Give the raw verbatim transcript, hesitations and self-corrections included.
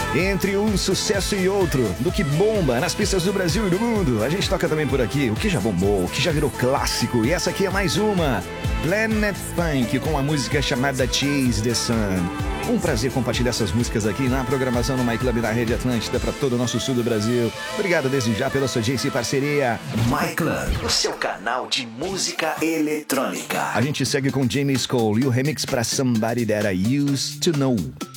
Entre um sucesso e outro, do que bomba nas pistas do Brasil e do mundo, a gente toca também por aqui o que já bombou, o que já virou clássico. E essa aqui é mais uma, Planet Funk, com a música chamada Chase the Sun. Um prazer compartilhar essas músicas aqui na programação no My Club da Rede Atlântida para todo o nosso sul do Brasil. Obrigado desde já pela sua audiência e parceria. My Club, o seu canal de música eletrônica. A gente segue com James Cole e o remix para Somebody That I Used to Know.